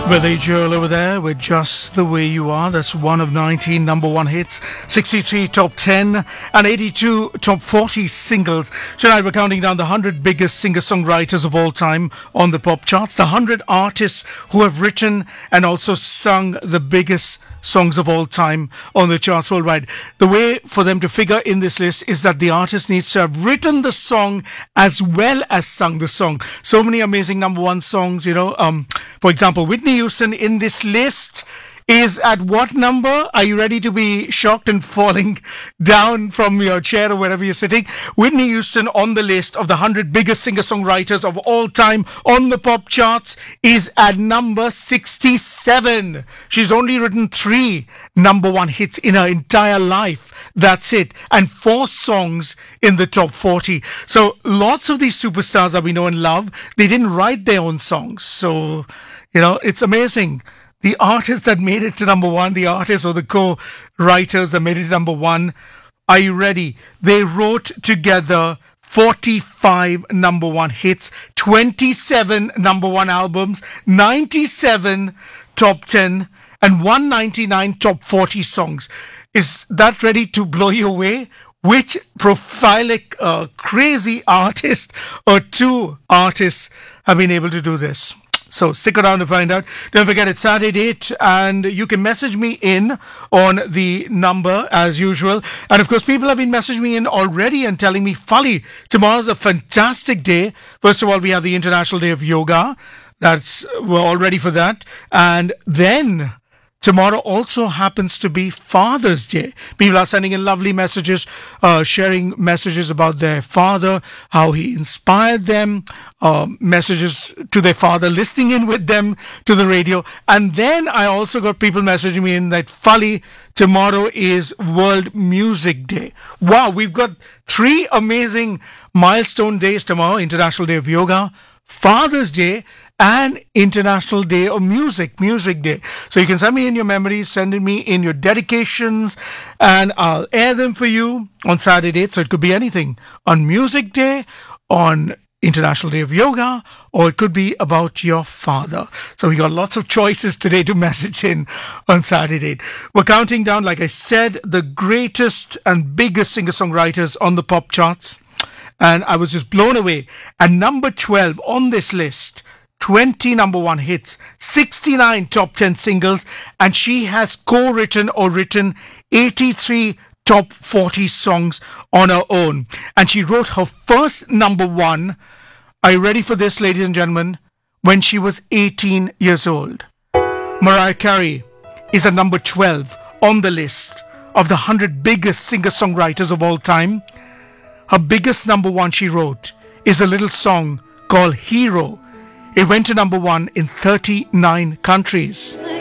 Billy Joel over there with Just the Way You Are. That's one of 19 number one hits, 63 top 10, and 82 top 40 singles. Tonight we're counting down the 100 biggest singer-songwriters of all time on the pop charts, the 100 artists who have written and also sung the biggest songs of all time on the charts worldwide. The way for them to figure in this list is that the artist needs to have written the song as well as sung the song. So many amazing number one songs, for example, Whitney Houston in this list is at what number? Are you ready to be shocked and falling down from your chair or wherever you're sitting? Whitney Houston on the list of the 100 biggest singer-songwriters of all time on the pop charts is at number 67. She's only written 3 number one hits in her entire life. That's it. And 4 songs in the top 40. So lots of these superstars that we know and love, they didn't write their own songs. So, it's amazing. The artists that made it to number one, the artists or the co-writers that made it to number one, are you ready? They wrote together 45 number one hits, 27 number one albums, 97 top 10, and 199 top 40 songs. Is that ready to blow you away? Which prophilic, crazy artist or 2 artists have been able to do this? So stick around to find out. Don't forget, it's Saturday date, and you can message me in on the number as usual. And of course, people have been messaging me in already and telling me, Fali, tomorrow's a fantastic day. First of all, we have the International Day of Yoga. We're all ready for that. And then tomorrow also happens to be Father's Day. People are sending in lovely messages, sharing messages about their father, how he inspired them, messages to their father, listening in with them to the radio. And then I also got people messaging me in that, Fali, tomorrow is World Music Day. Wow, we've got 3 amazing milestone days tomorrow: International Day of Yoga, Father's Day, and International Day of Music Day. So you can send me in your memories, send me in your dedications, and I'll air them for you on Saturday. So it could be anything on Music Day, on International Day of Yoga, or it could be about your father. So we got lots of choices today to message in on Saturday. We're counting down, like I said, the greatest and biggest singer-songwriters on the pop charts. And I was just blown away. At number 12 on this list, 20 number one hits, 69 top 10 singles, and she has co-written or written 83 top 40 songs on her own. And she wrote her first number one, are you ready for this, ladies and gentlemen, when she was 18 years old. Mariah Carey is at number 12 on the list of the 100 biggest singer-songwriters of all time. Her biggest number one she wrote is a little song called Hero. It went to number one in 39 countries.